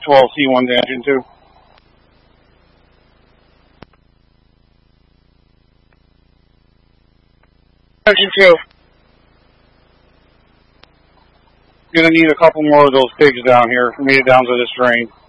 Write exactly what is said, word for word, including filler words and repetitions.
twelve C one to engine two. Engine two. Gonna need a couple more of those pigs down here for me to get down to this drain.